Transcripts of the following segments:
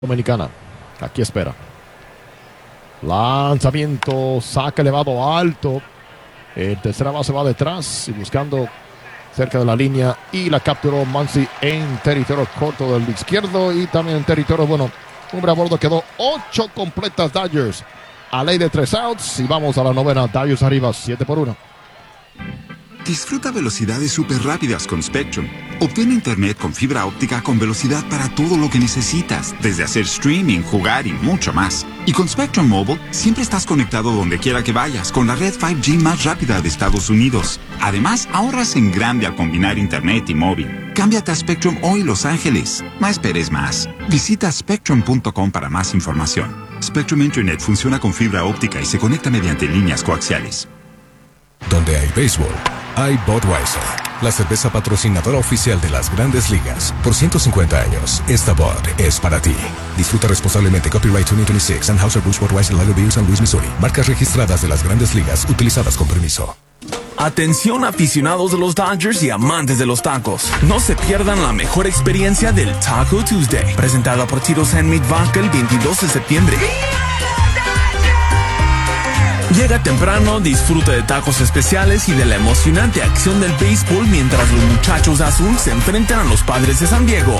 Dominicana. Aquí espera. Lanzamiento, saque elevado alto. El tercera base va detrás y buscando cerca de la línea y la capturó Muncy en territorio corto del izquierdo y también en territorio bueno. Hombre a bordo, quedó 8 completas Dodgers. A ley de 3 outs y vamos a la novena. Dodgers arriba 7-1. Disfruta velocidades súper rápidas con Spectrum. Obtén internet con fibra óptica con velocidad para todo lo que necesitas, desde hacer streaming, jugar y mucho más. Y con Spectrum Mobile, siempre estás conectado donde quiera que vayas, con la red 5G más rápida de Estados Unidos. Además, ahorras en grande al combinar internet y móvil. Cámbiate a Spectrum hoy, Los Ángeles. No esperes más. Visita spectrum.com para más información. Spectrum Internet funciona con fibra óptica y se conecta mediante líneas coaxiales. Donde hay béisbol, hay Budweiser, la cerveza patrocinadora oficial de las Grandes Ligas. Por 150 años, esta Bud es para ti. Disfruta responsablemente. Copyright 2026, Anheuser-Busch Budweiser Lager Beer, San Luis, Missouri. Marcas registradas de las Grandes Ligas, utilizadas con permiso. Atención aficionados de los Dodgers y amantes de los tacos. No se pierdan la mejor experiencia del Taco Tuesday, presentada por Tito's Handmade Vodka el 22 de septiembre. Llega temprano, disfruta de tacos especiales y de la emocionante acción del béisbol mientras los muchachos de azul se enfrentan a los Padres de San Diego.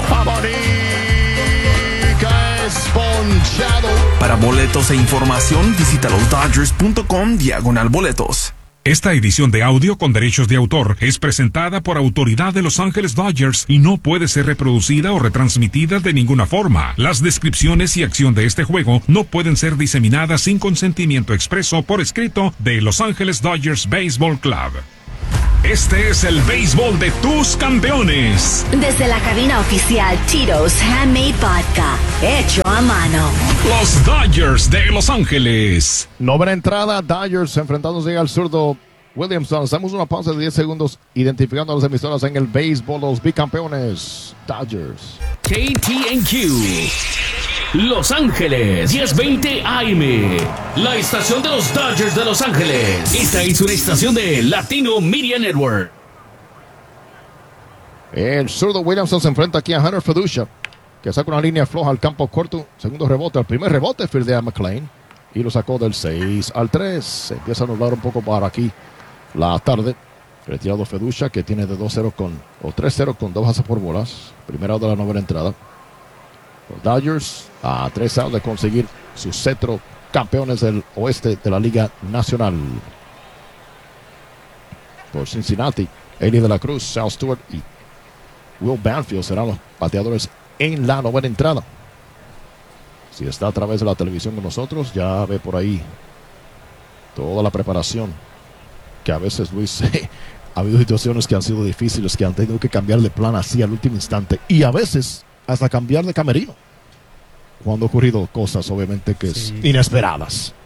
Para boletos e información, visita losdodgers.com/boletos. Esta edición de audio con derechos de autor es presentada por autoridad de Los Ángeles Dodgers y no puede ser reproducida o retransmitida de ninguna forma. Las descripciones y acción de este juego no pueden ser diseminadas sin consentimiento expreso por escrito de Los Ángeles Dodgers Baseball Club. Este es el béisbol de tus campeones. Desde la cabina oficial Tito's Handmade Vodka, hecho a mano. Los Dodgers de Los Ángeles. Novena entrada, Dodgers enfrentándose al zurdo Williamson. Hacemos una pausa de 10 segundos identificando a las emisoras en el béisbol, los bicampeones Dodgers. KTNQ Los Ángeles 1020 AM, la estación de los Dodgers de Los Ángeles. Esta es una estación de Latino Media Network. El zurdo Williamson se enfrenta aquí a Hunter Feducia, que saca una línea floja al campo corto. Segundo rebote, el primer rebote fildea McLean y lo sacó del 6-3. Se empieza a nublar un poco para aquí la tarde. Retirado Feducia, que tiene de 2-0 o 3-0 con 2 bases por bolas. Primera de la novena entrada. Los Dodgers a 3 outs de conseguir su cetro, campeones del oeste de la Liga Nacional. Por Cincinnati, Eli de la Cruz, Sal Stewart y Will Banfield serán los bateadores en la novena entrada. Si está a través de la televisión con nosotros, ya ve por ahí toda la preparación. Que a veces, Luis, ha habido situaciones que han sido difíciles, que han tenido que cambiar de plan así al último instante. Y a veces hasta cambiar de camerino. Cuando han ocurrido cosas, obviamente, que es inesperadas.